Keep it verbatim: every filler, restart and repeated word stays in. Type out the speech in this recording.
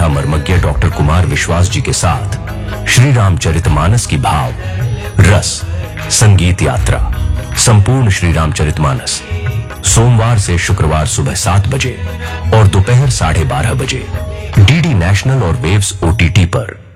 मर्मज्ञ doctor Kumar विश्वास जी के साथ श्री रामचरितमानस की भाव, रस, संगीत यात्रा, संपूर्ण श्री रामचरितमानस सोमवार से शुक्रवार सुबह सात बजे और दोपहर साढ़े बारह बजे डीडी नेशनल और वेव्स ओटीटी पर।